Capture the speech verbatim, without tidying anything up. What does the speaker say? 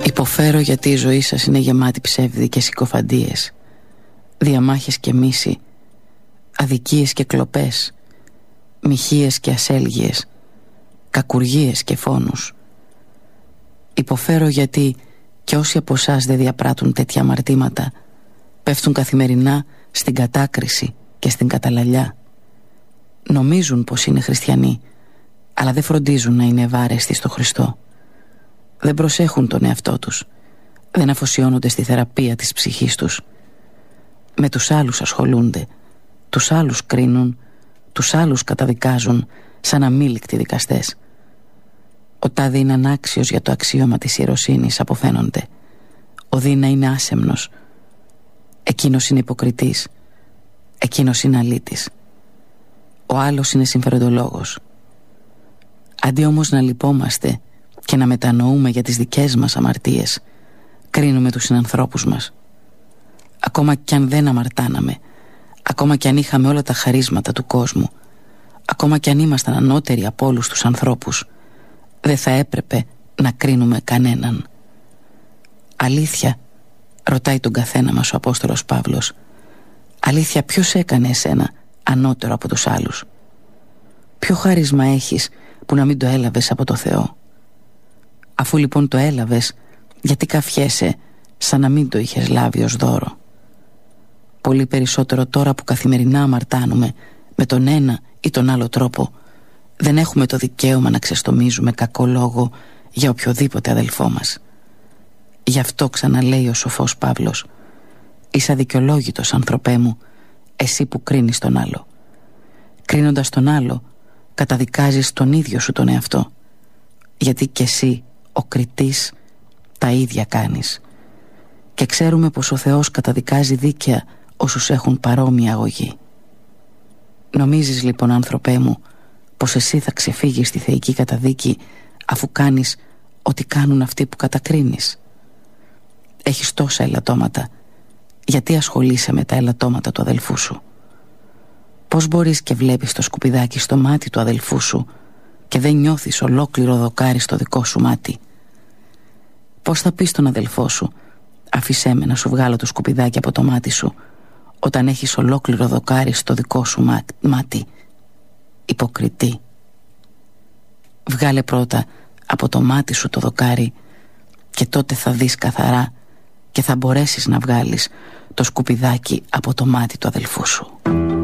Υποφέρω γιατί η ζωή σας είναι γεμάτη ψεύδι και συκοφαντίες, διαμάχες και μίση, αδικίες και κλοπές, μοιχείες και ασέλγειες, κακουργίες και φόνους. Υποφέρω γιατί και όσοι από εσάς δεν διαπράττουν τέτοια αμαρτήματα πέφτουν καθημερινά στην κατάκριση και στην καταλαλιά. Νομίζουν πως είναι χριστιανοί, αλλά δεν φροντίζουν να είναι ευάρεστοι στο Χριστό. Δεν προσέχουν τον εαυτό τους, δεν αφοσιώνονται στη θεραπεία της ψυχής τους. Με τους άλλους ασχολούνται, τους άλλους κρίνουν, τους άλλους καταδικάζουν σαν αμήλικτοι δικαστές. Ο τάδε είναι ανάξιος για το αξίωμα της ιεροσύνης, αποφαίνονται. Ο δίνα είναι άσεμνος, εκείνος είναι υποκριτής, εκείνος είναι αλήτης. Ο άλλος είναι συμφεροντολόγος. Αντί όμως να λυπόμαστε και να μετανοούμε για τις δικές μας αμαρτίες, κρίνουμε τους συνανθρώπους μας. Ακόμα κι αν δεν αμαρτάναμε, ακόμα κι αν είχαμε όλα τα χαρίσματα του κόσμου, ακόμα κι αν ήμασταν ανώτεροι από όλους τους ανθρώπους, δεν θα έπρεπε να κρίνουμε κανέναν. Αλήθεια, ρωτάει τον καθένα μας ο Απόστολος Παύλος, αλήθεια, ποιος έκανε εσένα ανώτερο από τους άλλους? Ποιο χάρισμα έχεις που να μην το έλαβες από το Θεό? Αφού λοιπόν το έλαβες, γιατί καφιέσαι σαν να μην το είχες λάβει ως δώρο? Πολύ περισσότερο τώρα που καθημερινά αμαρτάνουμε με τον ένα ή τον άλλο τρόπο, δεν έχουμε το δικαίωμα να ξεστομίζουμε κακό λόγο για οποιοδήποτε αδελφό μας. Γι' αυτό ξαναλέει ο σοφός Παύλος, είσαι αδικαιολόγητος, ανθρωπέ μου, εσύ που κρίνεις τον άλλο. Κρίνοντας τον άλλο, καταδικάζεις τον ίδιο σου τον εαυτό, γιατί κι εσύ ο κριτής τα ίδια κάνεις. Και ξέρουμε πως ο Θεός καταδικάζει δίκαια όσους έχουν παρόμοια αγωγή. Νομίζεις λοιπόν, άνθρωπέ μου, πως εσύ θα ξεφύγεις στη θεϊκή καταδίκη αφού κάνεις ό,τι κάνουν αυτοί που κατακρίνεις? Έχεις τόσα ελαττώματα, γιατί ασχολείσαι με τα ελαττώματα του αδελφού σου? Πώς μπορείς και βλέπεις το σκουπιδάκι στο μάτι του αδελφού σου και δεν νιώθεις ολόκληρο δοκάρι στο δικό σου μάτι? Πώς θα πεις στον αδελφό σου, αφήσέ με να σου βγάλω το σκουπιδάκι από το μάτι σου, όταν έχεις ολόκληρο δοκάρι στο δικό σου μάτι? Υποκριτή. Βγάλε πρώτα από το μάτι σου το δοκάρι και τότε θα δεις καθαρά και θα μπορέσεις να βγάλεις το σκουπιδάκι από το μάτι του αδελφού σου.